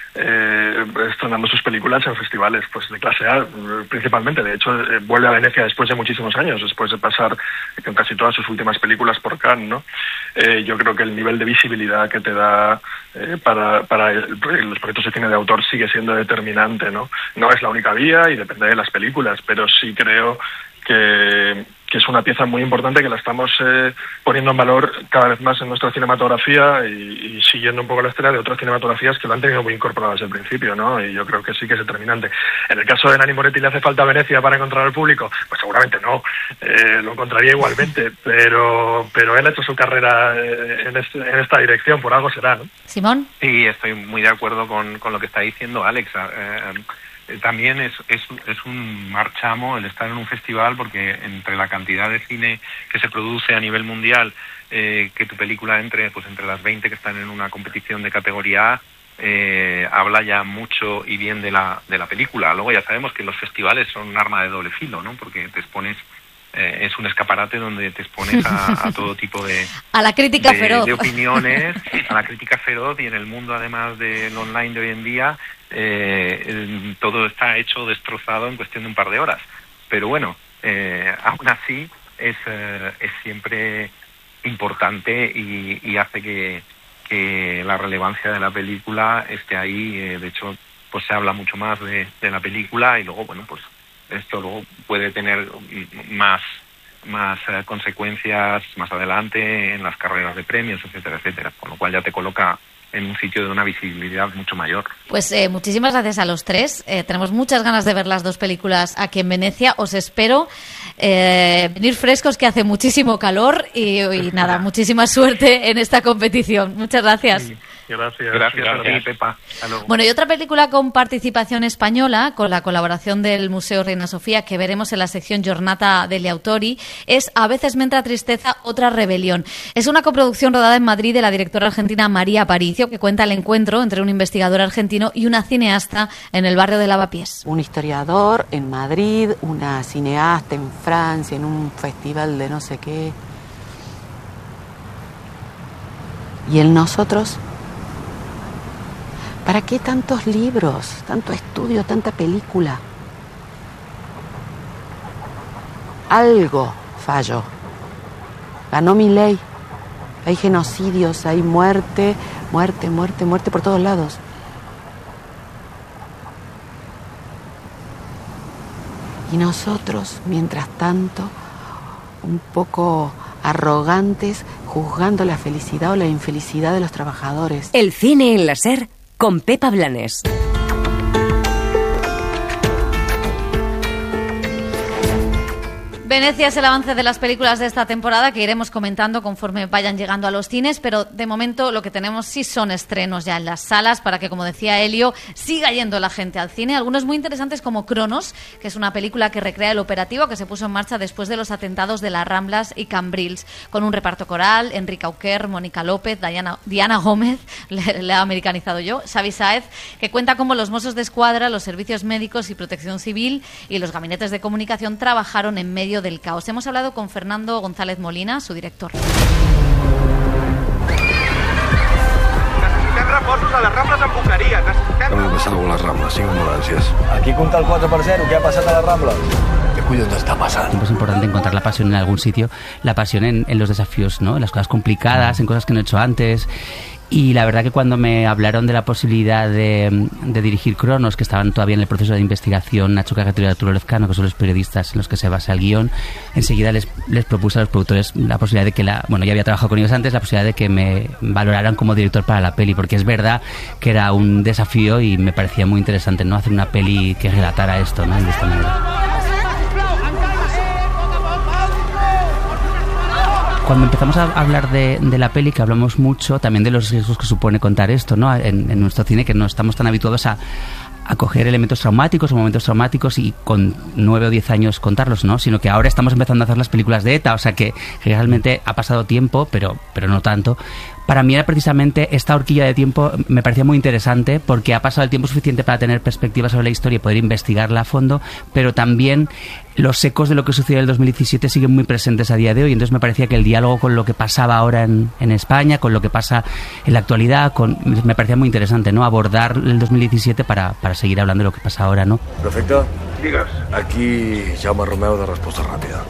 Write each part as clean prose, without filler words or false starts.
estrenando sus películas en festivales pues de clase A principalmente. De hecho, vuelve a Venecia después de muchísimos años, después de pasar con casi todas sus últimas películas por Cannes, ¿no? Yo creo que el nivel de visibilidad que te da para los proyectos de cine de autor sigue siendo determinante, ¿no? No es la única vía y depende de las películas, pero sí creo que es una pieza muy importante que la estamos poniendo en valor cada vez más en nuestra cinematografía y siguiendo un poco la estela de otras cinematografías que lo han tenido muy incorporado desde el principio, ¿no? Y yo creo que sí que es determinante. En el caso de Nanni Moretti, ¿le hace falta Venecia para encontrar al público? Pues seguramente no, lo encontraría igualmente, pero él ha hecho su carrera en esta dirección, por algo será, ¿no? ¿Simón? Sí, estoy muy de acuerdo con lo que está diciendo Alex. También es un marchamo el estar en un festival, porque entre la cantidad de cine que se produce a nivel mundial, que tu película entre las 20 que están en una competición de categoría A, habla ya mucho y bien de la película. Luego ya sabemos que los festivales son un arma de doble filo, ¿no? Porque te expones, es un escaparate donde te expones a todo tipo de... a la crítica feroz. De opiniones, a la crítica feroz, y en el mundo además del online de hoy en día, todo está hecho, destrozado en cuestión de un par de horas. Pero bueno, aún así es siempre importante y hace que la relevancia de la película esté ahí. De hecho, pues se habla mucho más de la película, y luego, bueno, pues esto luego puede tener más consecuencias más adelante en las carreras de premios, etcétera, etcétera. Con lo cual ya te coloca en un sitio de una visibilidad mucho mayor. Pues muchísimas gracias a los tres. Tenemos muchas ganas de ver las dos películas aquí en Venecia. Os espero venir frescos, que hace muchísimo calor, y nada, muchísima suerte en esta competición. Muchas gracias. Sí, gracias a ti, Pepa. Bueno, y otra película con participación española, con la colaboración del Museo Reina Sofía, que veremos en la sección Giornata degli Autori, es A veces me entra tristeza, otra rebelión. Es una coproducción rodada en Madrid de la directora argentina María Aparicio, que cuenta el encuentro entre un investigador argentino y una cineasta en el barrio de Lavapiés. Un historiador en Madrid, una cineasta en Francia, en un festival de no sé qué. ¿Y el nosotros? ¿Para qué tantos libros, tanto estudio, tanta película? Algo falló. Ganó Milei. Hay genocidios, hay muerte por todos lados. Y nosotros, mientras tanto, un poco arrogantes, juzgando la felicidad o la infelicidad de los trabajadores. El cine en la SER con Pepa Blanes. Venecia es el avance de las películas de esta temporada, que iremos comentando conforme vayan llegando a los cines, pero de momento lo que tenemos sí son estrenos ya en las salas, para que, como decía Elio, siga yendo la gente al cine. Algunos muy interesantes, como Cronos, que es una película que recrea el operativo que se puso en marcha después de los atentados de las Ramblas y Cambrils, con un reparto coral: Enrique Auquer, Mónica López, Diana Gómez, le he americanizado yo, Xavi Sáez, que cuenta cómo los Mossos de Escuadra, los servicios médicos y protección civil y los gabinetes de comunicación trabajaron en medio del caos. Hemos hablado con Fernando González Molina, su director. Necessitem reforços a les Rambles amb Boqueria. Hem de passar algunes Rambles, 5 ambulàncies. Aquí compta el 4%, ¿qué ha pasado a las Ramblas? ¿Qué collons está pasando? Es importante encontrar la pasión en algún sitio, la pasión en los desafíos, ¿no? En las cosas complicadas, en cosas que no he hecho antes. Y la verdad que cuando me hablaron de la posibilidad de dirigir Cronos, que estaban todavía en el proceso de investigación Nacho Cagatero y Arturo Lezcano, que son los periodistas en los que se basa el guión, enseguida les propuse a los productores la posibilidad de que ya había trabajado con ellos antes, la posibilidad de que me valoraran como director para la peli, porque es verdad que era un desafío y me parecía muy interesante, ¿no? Hacer una peli que relatara esto, ¿no? De esta manera. Cuando empezamos a hablar de la peli, que hablamos mucho también de los riesgos que supone contar esto, ¿no? En nuestro cine, que no estamos tan habituados a coger elementos traumáticos o momentos traumáticos y con 9 o 10 años contarlos, ¿no? Sino que ahora estamos empezando a hacer las películas de ETA, o sea que realmente ha pasado tiempo, pero no tanto, para mí era precisamente esta horquilla de tiempo, me parecía muy interesante porque ha pasado el tiempo suficiente para tener perspectivas sobre la historia y poder investigarla a fondo, pero también los ecos de lo que sucedió en el 2017 siguen muy presentes a día de hoy. Entonces me parecía que el diálogo con lo que pasaba ahora en España, con lo que pasa en la actualidad, me parecía muy interesante, ¿no? Abordar el 2017 para seguir hablando de lo que pasa ahora, ¿no? Perfecte. Digues. Aquí Jaume Romeu de Resposta Ràpida.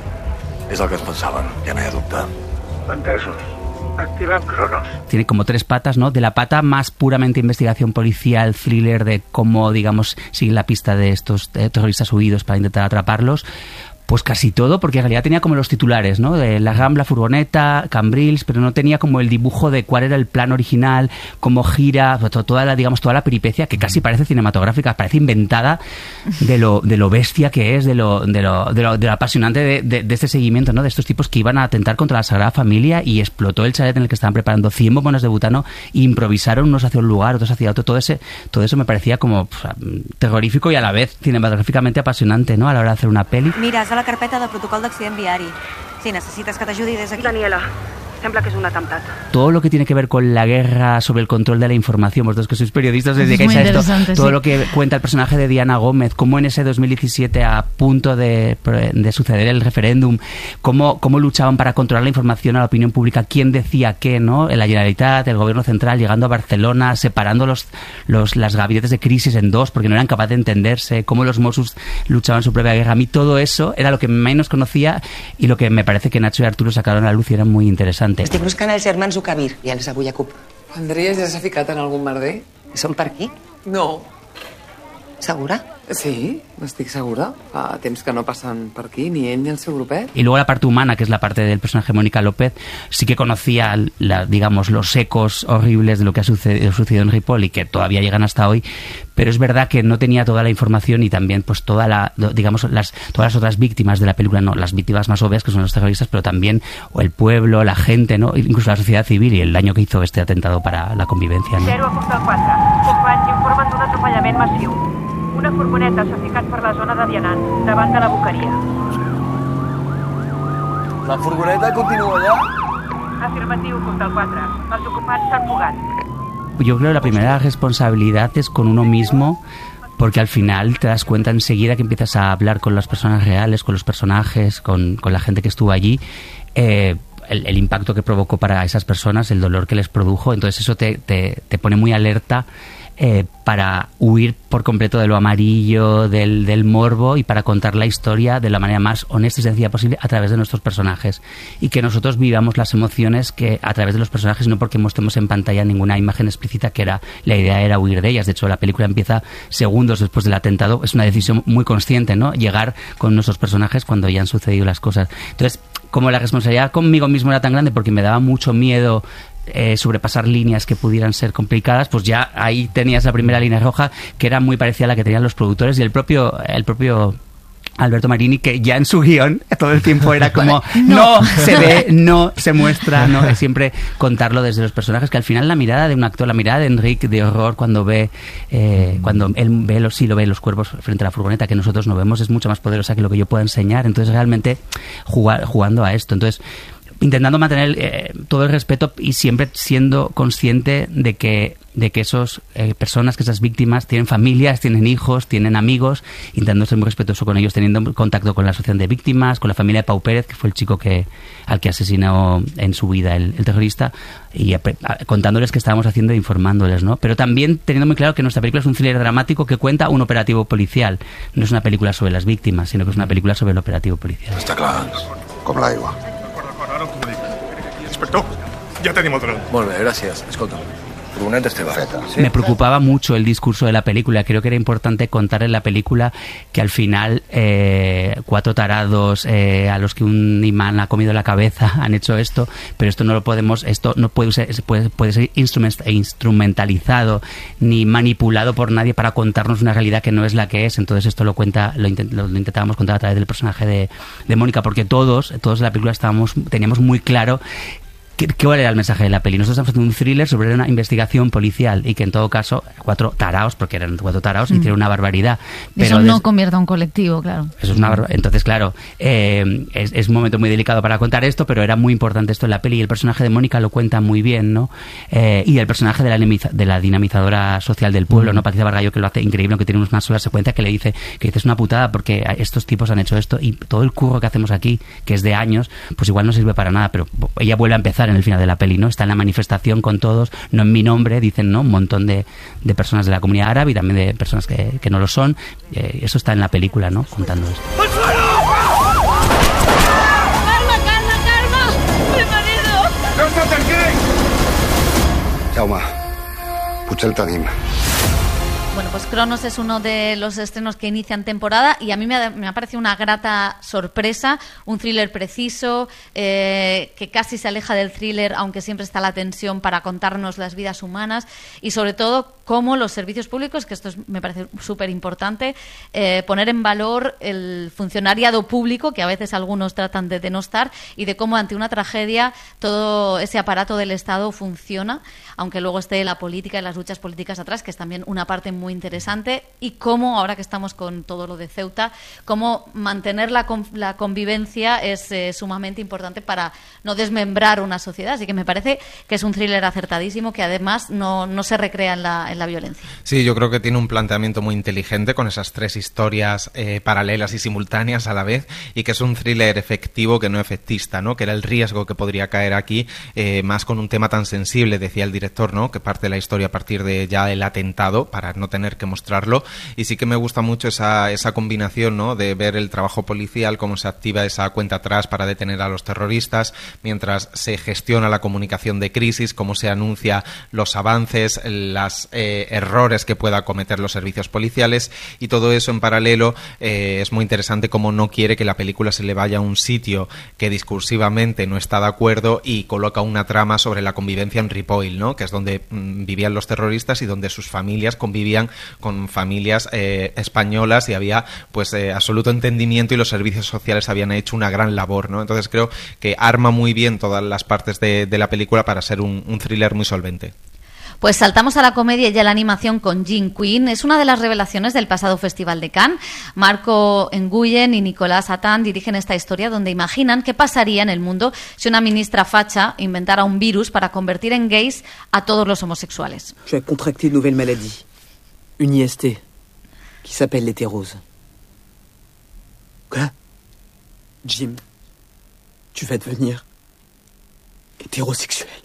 És el que es pensaven, ja no hi ha dubte. Entesos. Activem Cronos. Tiene como 3 patas, ¿no? De la pata más puramente investigación policial, thriller, de cómo, digamos, sigue la pista de estos terroristas huidos para intentar atraparlos. Pues casi todo, porque en realidad tenía como los titulares, ¿no? De la Rambla, furgoneta, Cambrils, pero no tenía como el dibujo de cuál era el plan original, cómo gira, toda la peripecia, que casi parece cinematográfica, parece inventada de lo bestia que es, de lo apasionante de este seguimiento, ¿no? De estos tipos que iban a atentar contra la Sagrada Familia y explotó el chalet en el que estaban preparando 100 bombones de butano e improvisaron unos hacia un lugar, otros hacia otro. Todo eso me parecía como terrorífico y a la vez cinematográficamente apasionante, ¿no? A la hora de hacer una peli. Mira, a la carpeta de protocol d'accident viari. Si necessites que t'ajudi des d'aquí. Daniela, sembla que és un atemptat. Todo lo que tiene que ver con la guerra sobre el control de la información, vosotros que sois periodistas os dedicáis a esto, todo lo que cuenta el personaje de Diana Gómez, cómo en ese 2017 a punto de suceder el referéndum, cómo luchaban para controlar la información a la opinión pública, quién decía qué, ¿no? La Generalitat, el gobierno central, llegando a Barcelona, separando las gabinetes de crisis en 2 porque no eran capaces de entenderse, cómo los Mossos luchaban su propia guerra. A mí todo eso era lo que menos conocía y lo que me parece que Nacho y Arturo sacaron a la luz y era muy interesante. Estic buscant els germans Zucabir i els avui a CUP. Andrea ja s'ha ficat en algun merder? Són per aquí? No. Segura? Sí, estic segura. Fa temps que no passen per aquí, ni ell ni el seu grupet. Y luego la parte humana, que es la parte del personaje Mónica López, sí que conocía, digamos, los ecos horribles de lo que ha sucedido en Ripoll y que todavía llegan hasta hoy, pero es verdad que no tenía toda la información y también pues todas las otras víctimas de la película, no, las víctimas más obvias que son los terroristas, pero también el pueblo, la gente, ¿no? Incluso la sociedad civil y el daño que hizo este atentado para la convivencia, ¿no? 0 a Portal 4. Companys informen d'un atropellament massiu. Una furgoneta s'ha ficat per la zona de Dianant, davant de la Boqueria. La furgoneta continua allà? Afirmatiu, Portal 4. Els ocupants s'han fugat. Yo creo que la primera responsabilidad es con uno mismo, porque al final te das cuenta enseguida que empiezas a hablar con las personas reales, con los personajes, con la gente que estuvo allí, el impacto que provocó para esas personas, el dolor que les produjo. Entonces eso te pone muy alerta para huir por completo de lo amarillo, del morbo, y para contar la historia de la manera más honesta y sencilla posible a través de nuestros personajes, y que nosotros vivamos las emociones que a través de los personajes, no porque mostremos en pantalla ninguna imagen explícita, que la idea era huir de ellas. De hecho, la película empieza segundos después del atentado. Es una decisión muy consciente, ¿no? Llegar con nuestros personajes cuando ya han sucedido las cosas. Entonces, como la responsabilidad conmigo mismo era tan grande porque me daba mucho miedo sobrepasar líneas que pudieran ser complicadas, pues ya ahí tenías la primera línea roja, que era muy parecida a la que tenían los productores y el propio Alberto Marini, que ya en su guión todo el tiempo era como no se ve, no se muestra, no, es siempre contarlo desde los personajes, que al final la mirada de un actor, la mirada de Enric de horror cuando él ve los cuerpos frente a la furgoneta que nosotros no vemos, es mucho más poderosa que lo que yo pueda enseñar. Entonces realmente jugando a esto, entonces intentando mantener todo el respeto y siempre siendo consciente de que esos personas, que esas víctimas tienen familias, tienen hijos, tienen amigos, intentando ser muy respetuoso con ellos, teniendo contacto con la asociación de víctimas, con la familia de Pau Pérez, que fue el chico al que asesinó en su vida el terrorista, y contándoles qué estábamos haciendo e informándoles, ¿no? Pero también teniendo muy claro que nuestra película es un thriller dramático que cuenta un operativo policial. No es una película sobre las víctimas, sino que es una película sobre el operativo policial. Està clar, com l'aigua. Inspector, ja tenim el dron. Molt bé, gràcies. Escolta, furgoneta és teva. ¿Sí? Me preocupaba mucho el discurso de la película. Creo que era importante contar en la película que al final 4 tarados a los que un imán ha comido la cabeza han hecho esto, pero esto no puede ser instrumentalizado ni manipulado por nadie para contarnos una realidad que no es la que es. Entonces esto lo intentábamos contar a través del personaje de Mónica, porque todos en la película teníamos muy claro ¿Cuál era el mensaje de la peli? Nosotros estamos haciendo un thriller sobre una investigación policial y que en todo caso 4 taraos, porque eran 4 taraos, hicieron una barbaridad. Pero eso no convierte a un colectivo, claro. Eso es una barbaridad. Entonces, claro, es un momento muy delicado para contar esto, pero era muy importante esto en la peli y el personaje de Mónica lo cuenta muy bien, ¿no? Y el personaje de la dinamizadora social del pueblo, ¿no? Patricia Bargallo, que lo hace increíble, que tiene una sola secuencia que le dice que es una putada porque estos tipos han hecho esto y todo el curro que hacemos aquí, que es de años, pues igual no sirve para nada, pero ella vuelve a empezar en el final de la peli, ¿no? Está en la manifestación con todos, no en mi nombre, dicen, ¿no? Un montón de personas de la comunidad árabe y también de personas que no lo son. Eso está en la película, ¿no? Contando esto. ¡Calma! ¡Mi marido! No s'acerqueu! Jaume, potser el tenim. Bueno, pues Cronos es uno de los estrenos que inician temporada y a mí me ha parecido una grata sorpresa, un thriller preciso, que casi se aleja del thriller, aunque siempre está la tensión para contarnos las vidas humanas y sobre todo cómo los servicios públicos, que esto me parece súper importante, poner en valor el funcionariado público, que a veces algunos tratan de denostar, y de cómo ante una tragedia todo ese aparato del Estado funciona, aunque luego esté la política y las luchas políticas atrás, que es también una parte muy interesante, y cómo, ahora que estamos con todo lo de Ceuta, cómo mantener la convivencia es sumamente importante para no desmembrar una sociedad. Así que me parece que es un thriller acertadísimo, que además no se recrea en la violencia. Sí, yo creo que tiene un planteamiento muy inteligente con esas 3 historias paralelas y simultáneas a la vez, y que es un thriller efectivo que no efectista, ¿no? Que era el riesgo que podría caer aquí, más con un tema tan sensible, decía el director, ¿no? Que parte la historia a partir de ya el atentado, para no tener que mostrarlo. Y sí que me gusta mucho esa combinación, ¿no? De ver el trabajo policial, cómo se activa esa cuenta atrás para detener a los terroristas, mientras se gestiona la comunicación de crisis, cómo se anuncia los avances, los errores que pueda cometer los servicios policiales, y todo eso en paralelo. Es muy interesante cómo no quiere que la película se le vaya a un sitio que discursivamente no está de acuerdo y coloca una trama sobre la convivencia en Ripoll, ¿no? Que es donde vivían los terroristas y donde sus familias convivían con familias españolas, y había pues absoluto entendimiento, y los servicios sociales habían hecho una gran labor, ¿no? Entonces creo que arma muy bien todas las partes de la película para ser un thriller muy solvente. Pues saltamos a la comedia y a la animación con Jean Quinn. Es una de las revelaciones del pasado Festival de Cannes. Marco Nguyen y Nicolas Attan dirigen esta historia donde imaginan qué pasaría en el mundo si una ministra facha inventara un virus para convertir en gays a todos los homosexuales. Je vais contracter une nouvelle maladie, une IST, qui s'appelle l'hétérose. Quoi? Jim, tu vas devenir hétérosexuel.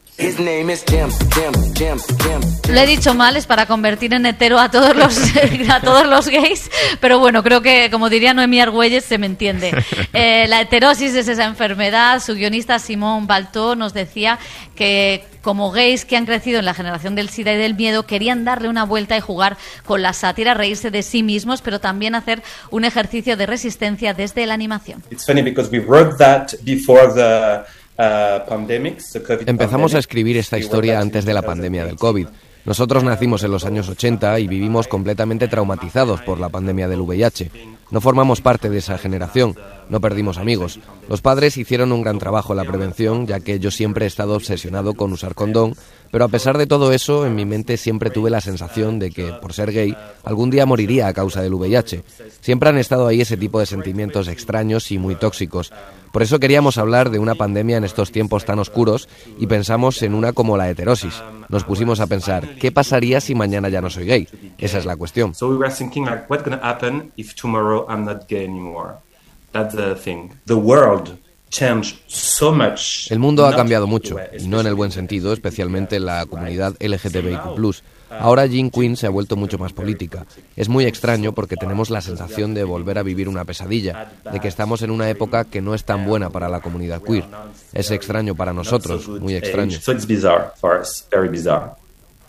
Lo he dicho mal, es para convertir en hetero a todos los gays, pero bueno, creo que, como diría Noemí Argüelles, se me entiende. La heterosis es esa enfermedad. Su guionista Simón Baltó nos decía que como gays que han crecido en la generación del SIDA y del miedo, querían darle una vuelta y jugar con la sátira, reírse de sí mismos, pero también hacer un ejercicio de resistencia desde la animación. It's funny because we wrote that before the Empezamos a escribir esta historia antes de la pandemia del COVID. Nosotros nacimos en los años 80 y vivimos completamente traumatizados por la pandemia del VIH. No formamos parte de esa generación, no perdimos amigos. Los padres hicieron un gran trabajo en la prevención, ya que yo siempre he estado obsesionado con usar condón, pero a pesar de todo eso, en mi mente siempre tuve la sensación de que, por ser gay, algún día moriría a causa del VIH. Siempre han estado ahí ese tipo de sentimientos extraños y muy tóxicos. Por eso queríamos hablar de una pandemia en estos tiempos tan oscuros y pensamos en una como la heterosis. Nos pusimos a pensar, ¿qué pasaría si mañana ya no soy gay? Esa es la cuestión. So we were thinking like, what's going to happen if tomorrow I'm not gay anymore? That's the thing. The world changed so much. El mundo ha cambiado mucho, y no en el buen sentido, especialmente en la comunidad LGTBIQ+. Ahora Jean Quinn se ha vuelto mucho más política. Es muy extraño porque tenemos la sensación de volver a vivir una pesadilla, de que estamos en una época que no es tan buena para la comunidad queer. Es extraño para nosotros, muy extraño.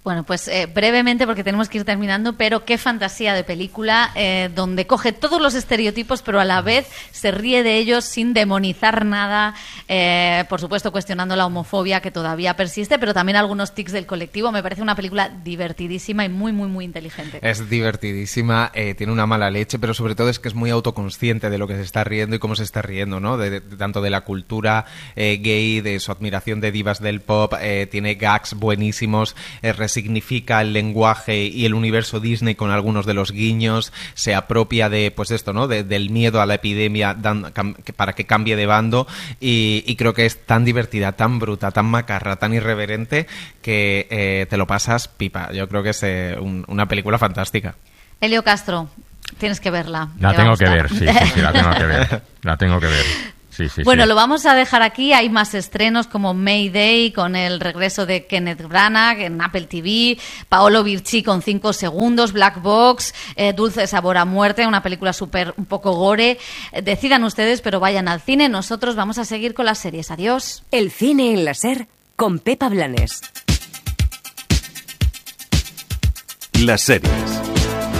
Bueno, pues brevemente, porque tenemos que ir terminando, pero qué fantasía de película, donde coge todos los estereotipos, pero a la vez se ríe de ellos sin demonizar nada, por supuesto cuestionando la homofobia que todavía persiste, pero también algunos tics del colectivo. Me parece una película divertidísima y muy, muy, muy inteligente. Es divertidísima, tiene una mala leche, pero sobre todo es que es muy autoconsciente de lo que se está riendo y cómo se está riendo, ¿no? Tanto de la cultura gay, de su admiración de divas del pop, tiene gags buenísimos, significa el lenguaje y el universo Disney con algunos de los guiños, se apropia de, pues esto, ¿no? Del miedo a la epidemia para que cambie de bando y creo que es tan divertida, tan bruta, tan macarra, tan irreverente que te lo pasas pipa. Yo creo que es una película fantástica. Elio Castro, tienes que verla. La tengo que ver, sí, la tengo que ver. La tengo que ver. Sí, bueno, sí. Lo vamos a dejar aquí. Hay más estrenos como Mayday con el regreso de Kenneth Branagh en Apple TV, Paolo Virci con 5 segundos, Black Box, Dulce Sabor a Muerte, una película un poco gore. Decidan ustedes, pero vayan al cine. Nosotros vamos a seguir con las series. Adiós. El cine en la SER con Pepa Blanes. Las series.